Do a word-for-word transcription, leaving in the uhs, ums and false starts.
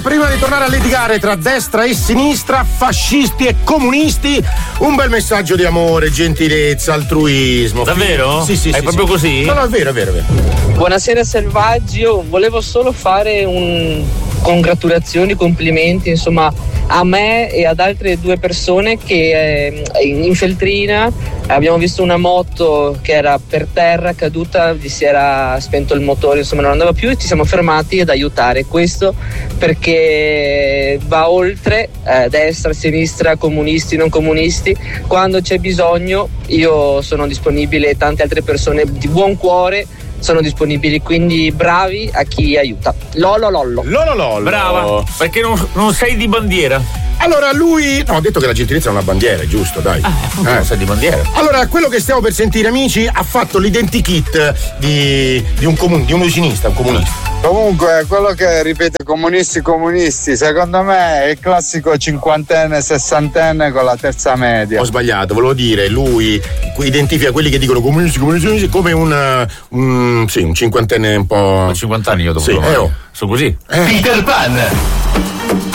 Prima di tornare a litigare tra destra e sinistra, fascisti e comunisti, un bel messaggio di amore, gentilezza, altruismo. Davvero? Sì, sì, è sì. proprio sì. così? No, no, è vero, è vero, è vero. Buonasera selvaggi, io volevo solo fare un congratulazioni, complimenti, insomma, a me e ad altre due persone che eh, in Feltrina abbiamo visto una moto che era per terra, caduta, gli si era spento il motore, insomma non andava più e ci siamo fermati ad aiutare. Questo perché va oltre eh, destra, sinistra, comunisti, non comunisti. Quando c'è bisogno io sono disponibile e tante altre persone di buon cuore sono disponibili, quindi bravi a chi aiuta. Lolo lollo. Lolo lollo. Brava, perché non, non sei di bandiera. Allora lui, no, ho detto che la gentilezza è una bandiera, è giusto, dai. Ah, eh, sei di bandiera. Allora, quello che stiamo per sentire, amici, ha fatto l'identikit di, di un comun, di un usinista, un comunista. Comunque, quello che ripete comunisti comunisti, secondo me è il classico cinquantenne, sessantenne con la terza media. Ho sbagliato, volevo dire, lui identifica quelli che dicono comunisti, comunisti, comunisti come un, un sì, un cinquantenne un po'. Ho cinquanta anni io dopo. Sì, eh, oh. Sono così. Eh. Peter Pan.